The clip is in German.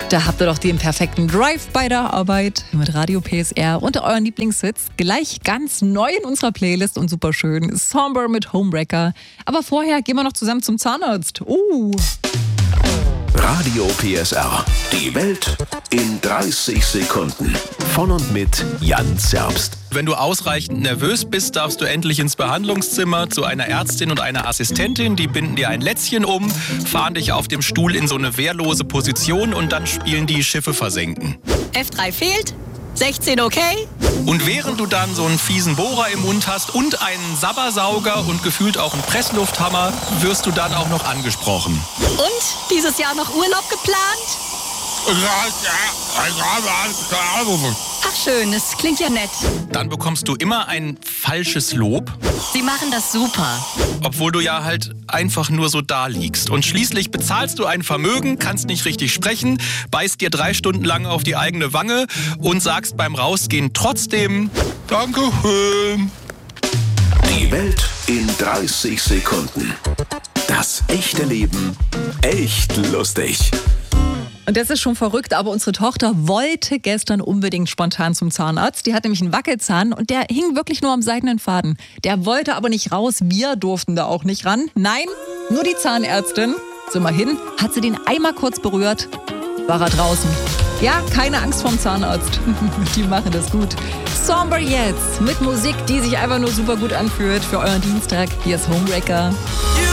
Da habt ihr doch den perfekten Drive bei der Arbeit mit Radio PSR und euren Lieblingshits. Gleich ganz neu in unserer Playlist und super schön. Somber mit Homewrecker. Aber vorher gehen wir noch zusammen zum Zahnarzt. Radio PSR. Die Welt in 30 Sekunden. Von und mit Jan Zerbst. Wenn du ausreichend nervös bist, darfst du endlich ins Behandlungszimmer zu einer Ärztin und einer Assistentin. Die binden dir ein Lätzchen um, fahren dich auf dem Stuhl in so eine wehrlose Position und dann spielen die Schiffe versenken. F3 fehlt, 16 okay. Und während du dann so einen fiesen Bohrer im Mund hast und einen Sabbersauger und gefühlt auch einen Presslufthammer, wirst du dann auch noch angesprochen. Und dieses Jahr noch Urlaub geplant? Ach schön, es klingt ja nett. Dann bekommst du immer ein falsches Lob, Sie machen das super. obwohl du ja halt einfach nur so da liegst. Und schließlich bezahlst du ein Vermögen, kannst nicht richtig sprechen, beißt dir 3 Stunden lang auf die eigene Wange und sagst beim Rausgehen trotzdem Dankeschön. Die Welt in 30 Sekunden. Das echte Leben echt lustig. Und das ist schon verrückt, aber unsere Tochter wollte gestern unbedingt spontan zum Zahnarzt. Die hat nämlich einen Wackelzahn und der hing wirklich nur am seidenen Faden. Der wollte aber nicht raus, wir durften da auch nicht ran. Nein, nur die Zahnärztin. So mal hin, hat sie den einmal kurz berührt, war er draußen. Ja, keine Angst vorm Zahnarzt. Die machen das gut. Somber jetzt mit Musik, die sich einfach nur super gut anfühlt für euren Dienstag. Hier ist Homewrecker.